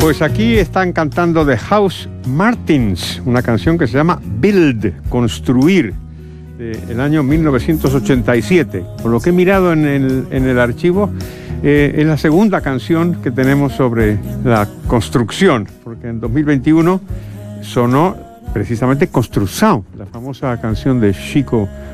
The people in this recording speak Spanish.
Pues aquí están cantando The House Martins, una canción que se llama Build, construir, del año 1987. Por lo que he mirado en el archivo, es la segunda canción que tenemos sobre la construcción, porque en 2021 sonó precisamente Construção, la famosa canción de Chico